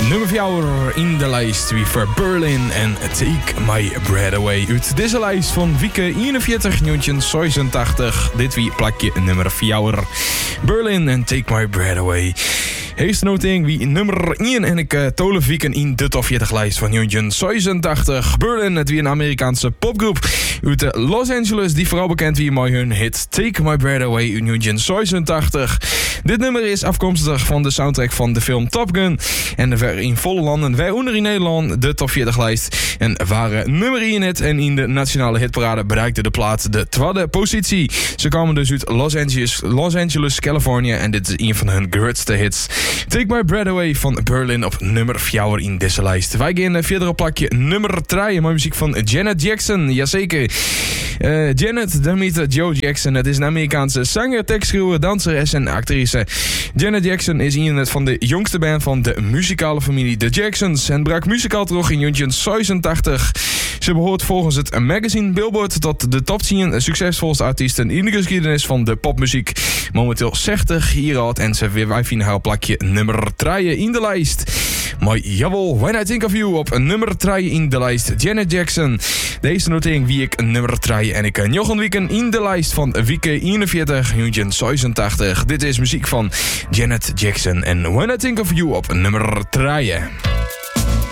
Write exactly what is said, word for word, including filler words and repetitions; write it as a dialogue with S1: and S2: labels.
S1: Nummer vier in de lijst wie voor Berlin en Take My Breath Away. Uit deze lijst van Wieke eenenveertig zevenentachtig. Dit wie plakje nummer vier. Berlin en Take My Breath Away. Eerste noting wie nummer één en ik uh, tolen wieken in de top veertig lijst van negentien zevenentachtig. Berlin, het wie een Amerikaanse popgroep uit uh, Los Angeles die vooral bekend wie met hun hit Take My Breath Away uit negentien zevenentachtig. Dit nummer is afkomstig van de soundtrack van de film Top Gun en werd in volle landen, waaronder in Nederland, de top veertig lijst en waren nummer één hit en in de nationale hitparade bereikte de plaat de tweede positie. Ze kwamen dus uit Los Angeles, Los Angeles, Californië en dit is een van hun grootste hits. Take My Breath Away van Berlin op nummer vier in deze lijst. Wij gaan verder op plakje nummer drie. Mooie muziek van Janet Jackson. Jazeker. Uh, Janet, daarmee Joe Jackson. Het is een Amerikaanse zanger, tekstschrijver, danseres en actrice. Janet Jackson is een van de jongste band van de muzikale familie The Jacksons en brak muzikaal terug in negentien zevenentachtig. Ze behoort volgens het magazine Billboard tot de top tien succesvolste artiesten in de geschiedenis van de popmuziek. Momenteel zestig hier uit en ze weer wij vinden haar plakje nummer drie in de lijst. Maar jawel, When I Think of You op nummer drie in de lijst. Janet Jackson. Deze notering wie ik nummer drie en ik nog een weekend in de lijst van Wieke eenenveertig negentien zevenentachtig. Dit is muziek van Janet Jackson en When I Think of You op nummer drie.